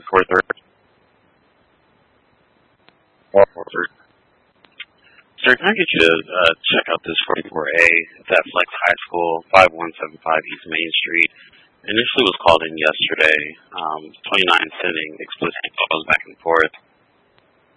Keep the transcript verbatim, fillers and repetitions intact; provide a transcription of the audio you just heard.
four thirty. Sir, can I get you to uh, check out this forty-four A? It's at Flex High School, five one seven five East Main Street. Initially was called in yesterday. Um, twenty-nine sending explicit calls back and forth.